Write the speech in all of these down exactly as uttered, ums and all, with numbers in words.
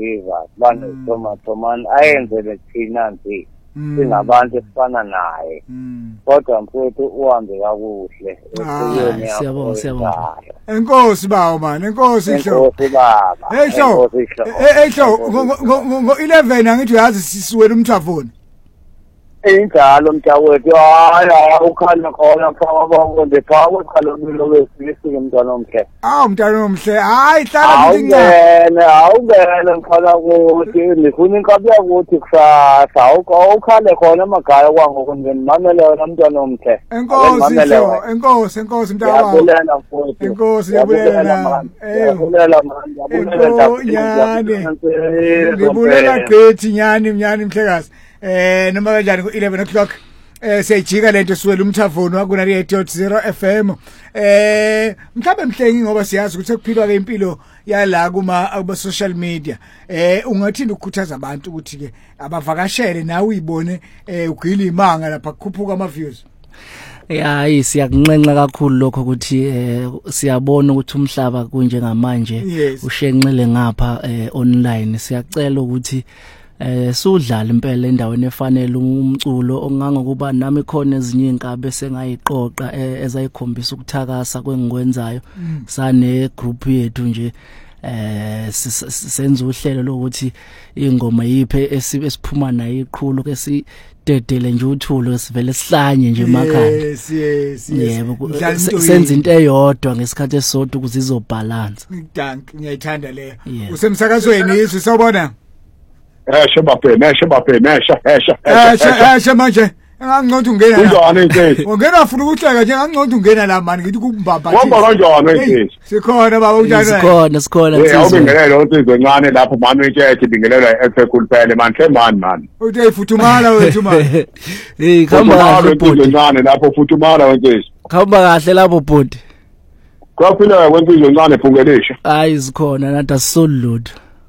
believers banothoma ayenzele thina nje singabantu esifana naye kodwa mfowethu uhambe kakuhle esiyeni siyabonga siyabonga enkosi bawo man enkosi ihlo enkosi baba hey hlo hey hlo ngo eleven angithi uyazi sisuwela umthafoni injalo mntawethu hayi ukhala khona phakathi ndephawu khalomilo wesifike umntwana omhle ah umntwana omhle hayi hlala ngingene awungene ngikhala ukuthi ngifuna inkabi yakuthi kusasa ukhale khona emakhaya kwangoku ngimamele wena umntwana omhle enkosi enkosi enkosi mntawami yabulela mfowethu enkosi yabulela yabulela manje yabulela ngibulela gqithi nyani nyani mhlekazi eh noma kanjani ku eleven o'clock eh siyajika lento siwela umthafoni wakuna eight point zero F M eh mhlambe mhlengi ngoba siyazi ukuthi kuphilwa ke impilo yala kuma aba social media eh ungathinda ukukhuthaza abantu ukuthi ke abavakashele nawe uyibone eh ugila imanga lapha kukhuphuka ama views ya siyakuncenxa kakhulu lokho ukuthi eh siyabona ukuthi umhlaba kunjengamanje ushenxele ngapha online siyacela ukuthi eh sudlala impela endaweni efanele umculo ongangokuba nami khona ezinye inkabe sengayiqoqa ezayikhombisa ukuthakasa kwengikwenzayo sane group yethu nje eh senza uhlelo lokuthi ingoma yiphe esiphuma nayo iqhulo ke si dedele nje uthulo sivele sihlanye nje emakhaya yes yes yebo senza into eyodwa ngesikhathi esodwa ukuze izobalance dank ngiyayithanda leyo usemsakazweni izwi sawubona eh shebaphe neshebaphe nesha esha esha esha manje ngangcothi ungena unjani nje ungena futhi ukuhleka nje ngangcothi ungena la mani ngithi kumbamba nje wamba kanjani nje sikhona baba unjani sikhona sikhona nje awubingelele insizwe encane lapho manje ntshethi bingelela eFekul phele manje mani mani uthi ayifuthumala wethu manje hey khamba kahle bhuti encane lapho futhumala wensizwe khamba kahle lapho bhuti kwaphila kwensizwe encane phungelisha hayi sikhona nathi asisoludwa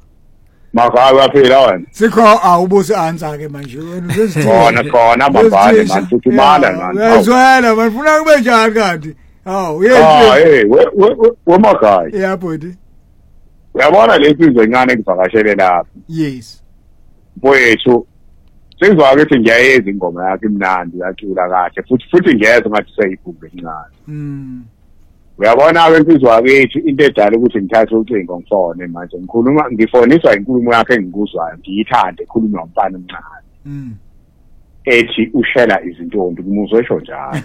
Makawe aphila wena sikho awubuze answer ke manje wena uzizithona khona mabhane manje futhi mala manje uyazwela bafuna kube njani kanti hawu yes ah hey we makhaya yeah bhuti uyabona lesizwe encane ekuvakashele lapha yes mfowethu sizwa ukuthi ngiyayeza ingoma yakhe imnandi yacula kahle futhi futhi ngiyeza ngathi seyiphumbe encane mm uyabona ke insizwa yakithi into edala ukuthi ngithathe ucingo ngifone manje ngikhuluma ngifoniswa inkulumo yakhe engikuzwayo ngiyithande ekhuluma nomfana omncane mm ethi ushela izintombi kumuzwe esho njalo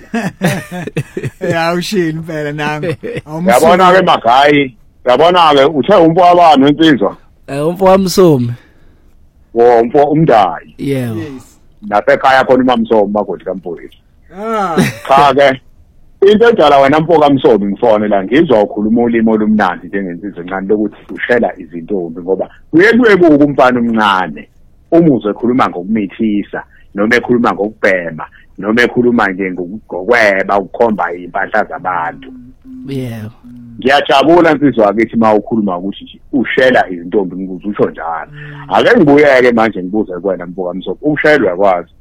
ya ushila impela nami uyabona ke emakhaya uyabona ke uthe umfo wabani wensizwa eh umfo wamsomi wo umfo umndayi yebo nasekhaya khona umamsomi makoti kaMfowethu ah cha ke into edala wena mfo kaMsomi ngifone la ngizwa ukhuluma ulimo olumnandi njengensizwe encane lokuthi ushela izintombi ngoba kuyebuye kuba umfana omncane umuzwe ekhuluma ngokumithisa noma ekhuluma ngokubhema noma ekhuluma nje ngokweba ukukhomba impahla zabantu yebo ngiyajabula nsizwa akithi mawukhuluma ukuthi ushela izintombi ngikuze usho njalo ake ngibuyeke manje ngibuze kuwena mfo kaMsomi ushela uyakwazi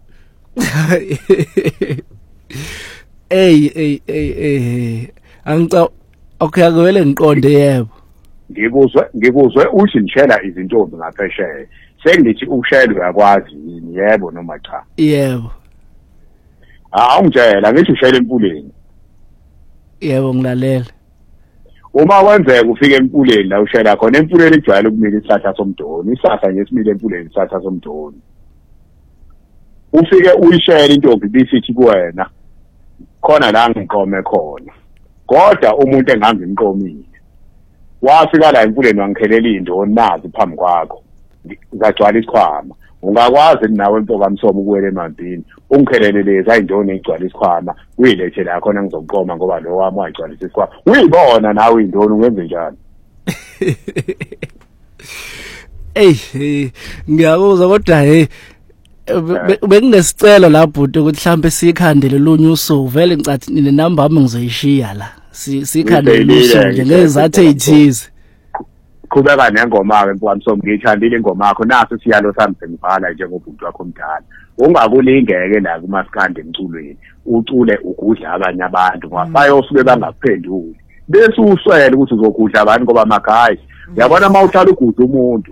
Ey ey ey ey angica okay akuvele ngiqonde yebo ngikuzwe ngikuzwe uthi nishela izintombi ngaphesheya sengithi ushela uyakwazi yini yebo noma cha yebo ah ungitshela ngithi ushela empuleni yebo ngilalela uma wenzeka ufika empuleni la ushela khona empuleni ijwayele ukumila isatha somdoni isatha nje simile empuleni isatha somdoni ufike uyishela intombi bisithi kuwena khona la ngiqome khona kodwa umuntu engangimqomile wafika la empuleni wangikhelela indoni nazi phambi kwakho ngagcwala isikhwama ungakwazi nawe mfo kaMsomi ukuwela emanzini ungikhelele lezi ayindoni egcwala isikhwama uyilethe la khona ngizoqoma ngoba lo wami wayigcwala isikhwama uyibona nawe indoni ungenze njani hey ngiyakuzwa kodwa hey benginesicelo la bhuti ukuthi mhlambe sikhandele lonyuso vele ngicathi nine number yami ngizoyishiya la sikhandele luso nje ngezathu ezithize qhubeka nengoma ke mfo kaMsomi ngiyithandile ingoma yakho naso siyalo sami sengibhala njengobhuti wakho omdala ungakulingeke la kumaskande emculweni ucule ukudla abanye abantu ngoba bayosuke bangaphenduli bese uswele ukuthi uzokudla abantu ngoba amakhaya uyabona mawuhlala ugudla umuntu